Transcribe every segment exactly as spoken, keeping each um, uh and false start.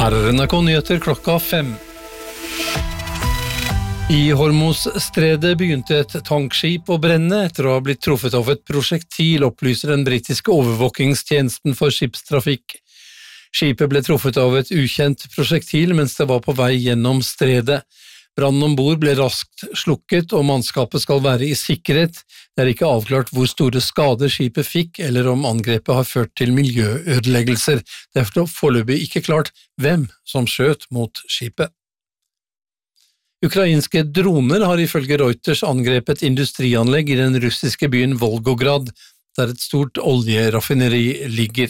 Her er N R K Nyheter klokka fem. I Hormuzstredet begynte et tankskip å brenne etter å ha blitt truffet av et prosjektil, opplyser den britiske overvåkingstjenesten for skipstrafikk. Skipet ble truffet av et ukjent prosjektil mens det var på vei gjennom stredet. Brannen ombord ble raskt slukket, og mannskapet skal være i sikkerhet. Det er ikke avklart hvor store skader skipet fikk, eller om angrepet har ført til miljøødeleggelser. Det er foreløpig ikke klart hvem som skjøt mot skipet. Ukrainske droner har ifølge Reuters angrepet industrianlegg i den russiske byen Volgograd, der et stort oljeraffineri ligger.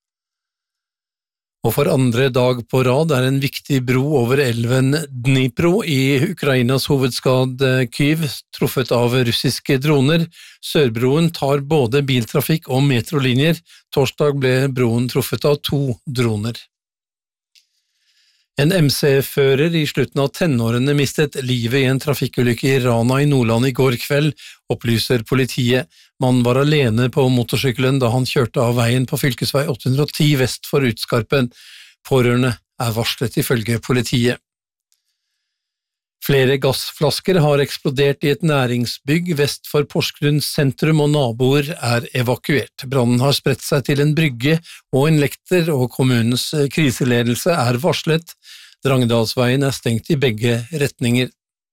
Og for andre dag på rad er en viktig bro over elven Dnipro i Ukrainas hovedstad Kyiv truffet av russiske droner. Sørbroen tar både biltrafikk og metrolinjer. Torsdag ble broen truffet av to droner. En M C-fører i slutten av tenårene mistet livet i en trafikkulykke i Rana i Nordland i går kveld, opplyser politiet. Mannen var alene på motorsykkelen da han kjørte av veien på fylkesvei åtte hundre og ti vest for Utskarpen. Pårørende er varslet ifølge politiet. Flere gassflasker har eksplodert i et næringsbygg vest for Porsgrunn sentrum, og naboer er evakuert. Brannen har spredt seg til en brygge og en lekter, og kommunens kriseledelse er varslet. Drangedalsveien er stengt i begge retninger.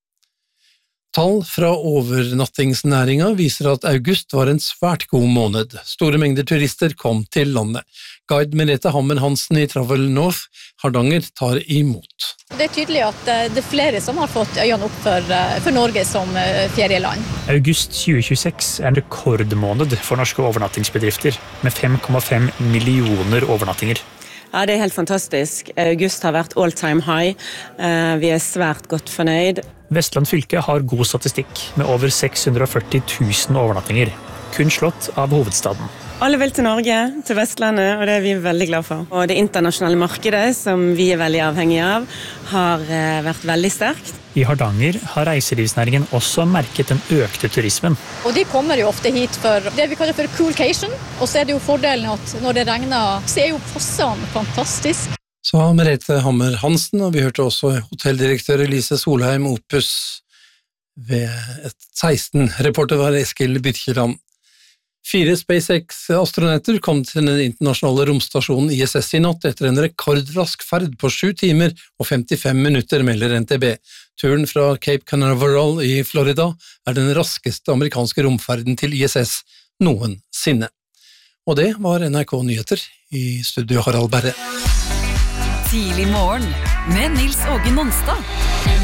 Tall fra overnattingsnæringa viser at august var en svært god måned. Store mengder turister kom til landet. Guide Merete Hammer Hansen i Travel North Hardanger tar imot. Det er tydelig at det er flere som har fått øynene opp for, for Norge som ferieland. August tjue tjueseks er en rekordmåned for norske overnattingsbedrifter, med fem komma fem millioner overnattinger. Ja, det er helt fantastisk. August har vært all time high. Vi er svært godt fornøyd. Vestland fylke har god statistikk, med over seks hundre og førti tusen overnattinger, kun slått av hovedstaden. Alle vil til Norge, til Vestlandet, og det er vi veldig glad for. Og det internasjonale markedet, som vi er veldig avhengige av, har vært veldig sterkt. I Hardanger har reiselivsnæringen også merket den økte turismen. Og de kommer jo ofte hit for det vi kaller for coolcation, og så er det jo fordelen at når det regner, så er jo fossene fantastisk. Så Merete Hammer Hansen, og vi hørte også hotelldirektør Elise Solheim Opus ved et seksten. Reporter var Eskil Byrkjeland. Fire SpaceX-astronauter kom til den internasjonale romstasjonen I S S i natt etter en rekordrask ferd på sju timer og femtifem minutter, melder N T B. Turen fra Cape Canaveral i Florida er den raskeste amerikanske romferden til I S S noensinne. Og det var N R K Nyheter, i studio Harald Berre. Tidlig morgen med Nils Åge Nonstad.